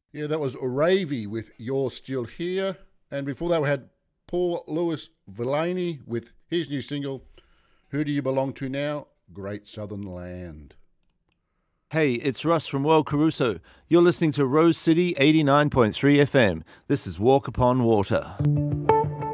Yeah, that was Ravi with You're Still Here. And before that, we had Paul Lewis Villaney with his new single, Who Do You Belong To Now? Great Southern Land. Hey, it's Russ from World Caruso. You're listening to Rose City 89.3 FM. This is Walk Upon Water.